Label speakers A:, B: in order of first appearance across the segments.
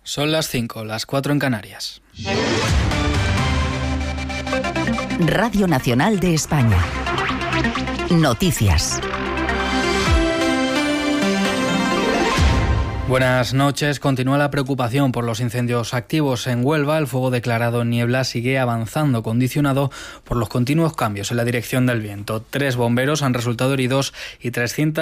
A: Son las 5, las 4 en Canarias.
B: Radio Nacional de España. Noticias.
A: Buenas noches. Continúa la preocupación por los incendios activos en Huelva. El fuego declarado en Niebla sigue avanzando, condicionado por los continuos cambios en la dirección del viento. 3 bomberos han resultado heridos y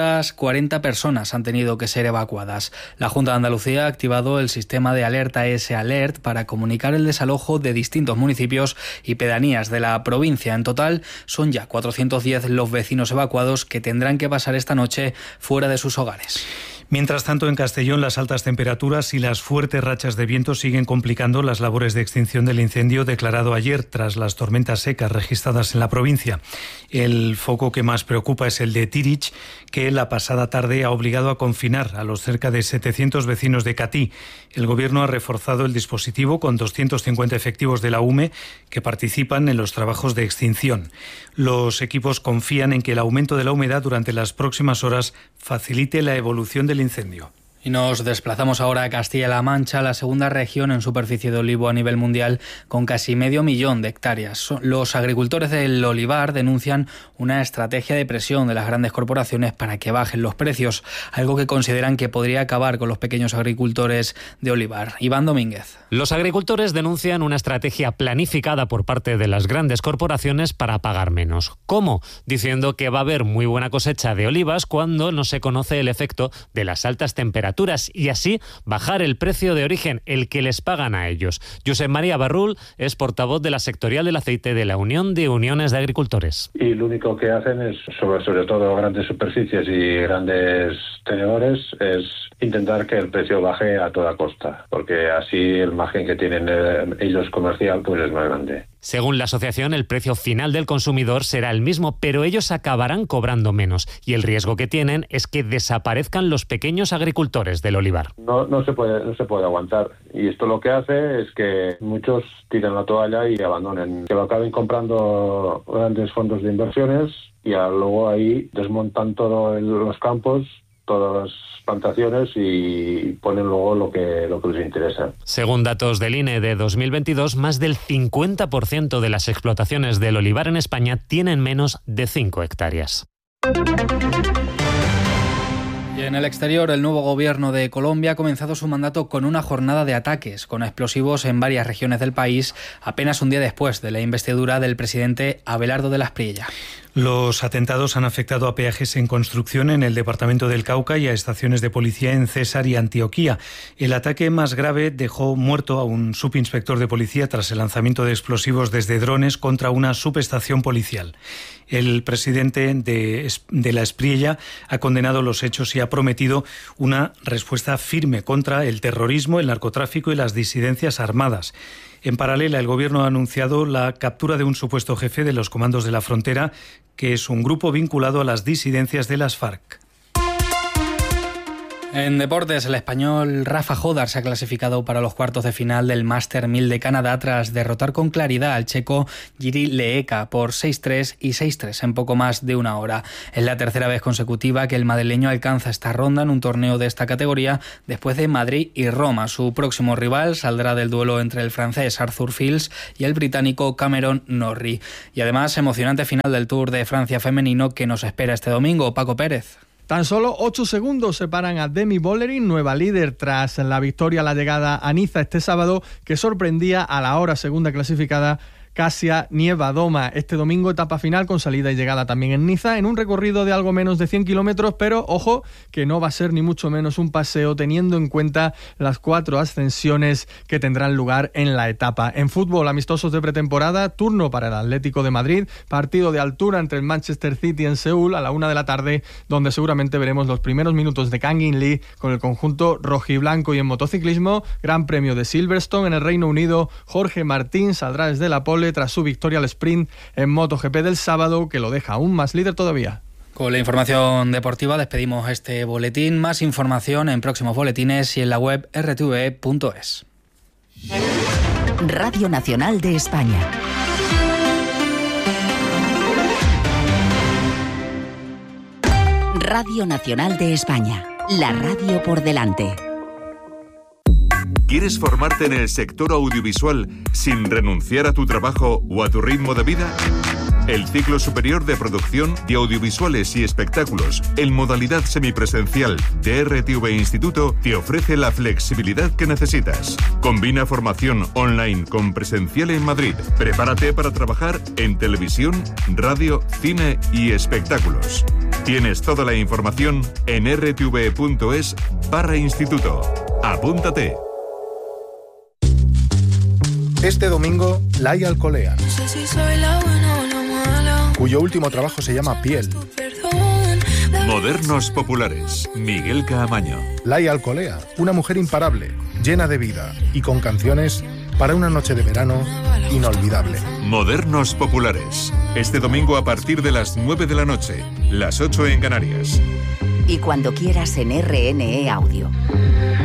A: 340 personas han tenido que ser evacuadas. La Junta de Andalucía ha activado el sistema de alerta S-Alert para comunicar el desalojo de distintos municipios y pedanías de la provincia. En total, son ya 410 los vecinos evacuados que tendrán que pasar esta noche fuera de sus hogares.
C: Mientras tanto, en Castellón, las altas temperaturas y las fuertes rachas de viento siguen complicando las labores de extinción del incendio declarado ayer tras las tormentas secas registradas en la provincia. El foco que más preocupa es el de Tirich, que la pasada tarde ha obligado a confinar a los cerca de 700 vecinos de Catí. El Gobierno ha reforzado el dispositivo con 250 efectivos de la UME que participan en los trabajos de extinción. Los equipos confían en que el aumento de la humedad durante las próximas horas facilite la evolución del incendio.
A: Y nos desplazamos ahora a Castilla-La Mancha, la segunda región en superficie de olivo a nivel mundial, con casi 500.000 de hectáreas. Los agricultores del olivar denuncian una estrategia de presión de las grandes corporaciones para que bajen los precios, algo que consideran que podría acabar con los pequeños agricultores de olivar. Iván Domínguez.
D: Los agricultores denuncian una estrategia planificada por parte de las grandes corporaciones para pagar menos. ¿Cómo? Diciendo que va a haber muy buena cosecha de olivas cuando no se conoce el efecto de las altas temperaturas y así bajar el precio de origen, el que les pagan a ellos. Josep María Barrul es portavoz de la sectorial del aceite de la Unión de Uniones de Agricultores.
E: Y lo único que hacen es, sobre todo grandes superficies y grandes tenedores, es intentar que el precio baje a toda costa, porque así el margen que tienen ellos comercial pues es más grande.
D: Según la asociación, el precio final del consumidor será el mismo, pero ellos acabarán cobrando menos. Y el riesgo que tienen es que desaparezcan los pequeños agricultores del olivar.
E: No se puede aguantar. Y esto lo que hace es que muchos tiren la toalla y abandonen. Que lo acaben comprando grandes fondos de inversiones y luego ahí desmontan todos los campos, todas las plantaciones y ponen luego lo que les interesa.
D: Según datos del INE de 2022, más del 50% de las explotaciones del olivar en España tienen menos de 5 hectáreas.
A: Y en el exterior, el nuevo gobierno de Colombia ha comenzado su mandato con una jornada de ataques con explosivos en varias regiones del país, apenas un día después de la investidura del presidente Abelardo de la Espriella.
C: Los atentados han afectado a peajes en construcción en el departamento del Cauca y a estaciones de policía en César y Antioquía. El ataque más grave dejó muerto a un subinspector de policía tras el lanzamiento de explosivos desde drones contra una subestación policial. El presidente de la Espriella ha condenado los hechos y ha prometido una respuesta firme contra el terrorismo, el narcotráfico y las disidencias armadas. En paralela, el Gobierno ha anunciado la captura de un supuesto jefe de los comandos de la frontera, que es un grupo vinculado a las disidencias de las FARC.
A: En deportes, el español Rafa Jodar se ha clasificado para los cuartos de final del Master 1000 de Canadá tras derrotar con claridad al checo Jiri Leeka por 6-3 y 6-3 en poco más de una hora. Es la tercera vez consecutiva que el madrileño alcanza esta ronda en un torneo de esta categoría después de Madrid y Roma. Su próximo rival saldrá del duelo entre el francés Arthur Fils y el británico Cameron Norrie. Y además, emocionante final del Tour de Francia femenino que nos espera este domingo. Paco Pérez.
F: Tan solo 8 segundos separan a Demi Vollering, nueva líder tras la victoria a la llegada a Niza este sábado, que sorprendía a la ahora segunda clasificada Kasia Niewiadoma. Este domingo etapa final con salida y llegada también en Niza, en un recorrido de algo menos de 100 kilómetros, pero ojo que no va a ser ni mucho menos un paseo teniendo en cuenta las 4 ascensiones que tendrán lugar en la etapa. En fútbol, amistosos de pretemporada, turno para el Atlético de Madrid, partido de altura entre el Manchester City en Seúl a la 1 de la tarde, donde seguramente veremos los primeros minutos de Kang In Lee con el conjunto rojiblanco. Y en motociclismo, Gran Premio de Silverstone en el Reino Unido, Jorge Martín saldrá desde la pole tras su victoria al sprint en MotoGP del sábado, que lo deja aún más líder todavía.
A: Con la información deportiva despedimos este boletín. Más información en próximos boletines y en la web rtve.es.
B: Radio Nacional de España. Radio Nacional de España. La radio por delante.
G: ¿Quieres formarte en el sector audiovisual sin renunciar a tu trabajo o a tu ritmo de vida? El ciclo superior de producción de audiovisuales y espectáculos en modalidad semipresencial de RTV Instituto te ofrece la flexibilidad que necesitas. Combina formación online con presencial en Madrid. Prepárate para trabajar en televisión, radio, cine y espectáculos. Tienes toda la información en rtv.es/instituto. ¡Apúntate!
H: Este domingo, Laia Alcolea, cuyo último trabajo se llama Piel.
G: Modernos populares, Miguel Caamaño.
H: Laia Alcolea, una mujer imparable, llena de vida y con canciones para una noche de verano inolvidable.
G: Modernos populares, este domingo a partir de las 9 de la noche, las 8 en Canarias.
B: Y cuando quieras en RNE Audio.